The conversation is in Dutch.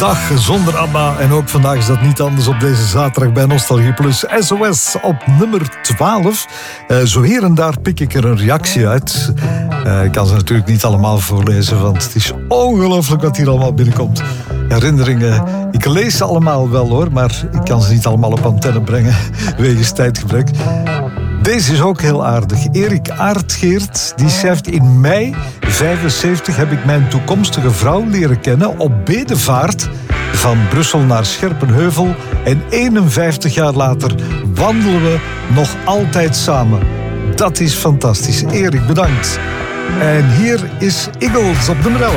dag zonder ABBA. En ook vandaag is dat niet anders op deze zaterdag bij Nostalgie Plus. SOS op nummer 12. Zo hier en daar pik ik er een reactie uit. Ik kan ze natuurlijk niet allemaal voorlezen, want het is ongelooflijk wat hier allemaal binnenkomt. Herinneringen, ik lees ze allemaal wel hoor, maar ik kan ze niet allemaal op antenne brengen wegens tijdgebrek. Deze is ook heel aardig. Erik Aartgeert, die schrijft: in mei 75 heb ik mijn toekomstige vrouw leren kennen op bedevaart van Brussel naar Scherpenheuvel. En 51 jaar later wandelen we nog altijd samen. Dat is fantastisch. Erik, bedankt. En hier is Eagles op nummer 11.